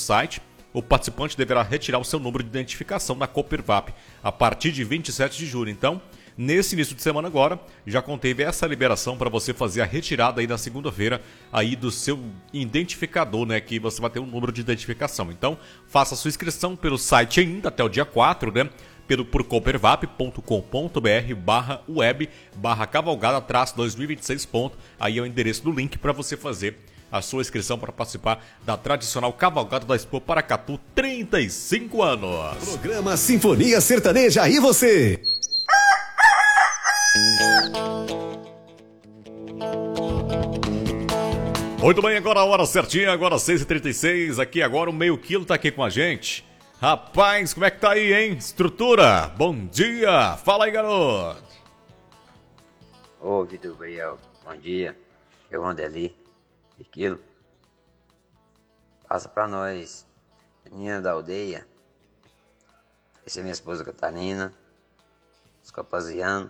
site, o participante deverá retirar o seu número de identificação da Copervap a partir de 27 de julho. Então, nesse início de semana agora, já conteve essa liberação para você fazer a retirada aí na segunda-feira aí do seu identificador, né? Que você vai ter um número de identificação. Então, faça a sua inscrição pelo site ainda até o dia 4, né? Por copervap.com.br/web/cavalgada-2026. Aí é o endereço do link para você fazer a sua inscrição para participar da tradicional Cavalgada da Expo Paracatu, 35 anos. Programa Sinfonia Sertaneja, e você? Muito bem, agora a hora certinha, agora 6h36, aqui agora o meio quilo tá aqui com a gente. Rapaz, como é que tá aí, hein? Estrutura, bom dia, fala aí, garoto. Ô, Vitor Gabriel, bom dia, eu ando ali, meio quilo. Passa pra nós, menina da aldeia, essa é minha esposa Catarina, os copazianos,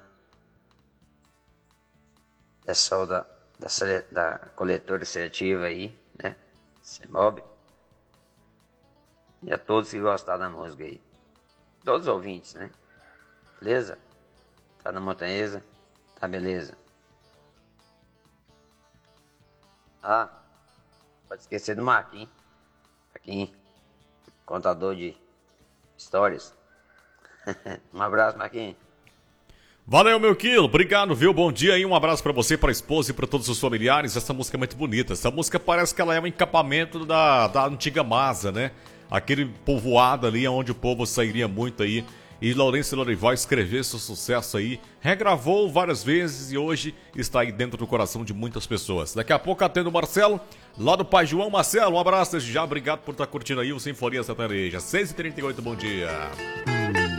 pessoal da coletora seletiva aí, né? CEMOB. E a todos que gostaram da música aí. Todos os ouvintes, né? Beleza? Tá na montanhesa? Tá beleza. Ah, pode esquecer do Marquinhos. Marquinhos, contador de histórias. Um abraço, Marquinhos. Valeu, meu quilo, obrigado, viu? Bom dia aí, um abraço pra você, pra esposa e pra todos os familiares. Essa música é muito bonita. Essa música parece que ela é um encapamento da antiga Masa, né? Aquele povoado ali onde o povo sairia muito aí. E Lourenço Lorival escreveu seu sucesso aí, regravou várias vezes e hoje está aí dentro do coração de muitas pessoas. Daqui a pouco atendo o Marcelo, lá do Pai João. Marcelo, um abraço desde já, obrigado por estar curtindo aí o Sinfonia Sertaneja. 6h38, bom dia.